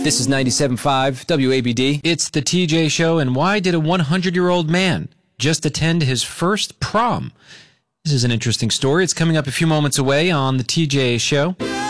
This is 97.5 WABD. It's the TJ Show, and why did a 100-year-old man just attend his first prom? This is an interesting story. It's coming up a few moments away on the TJ Show.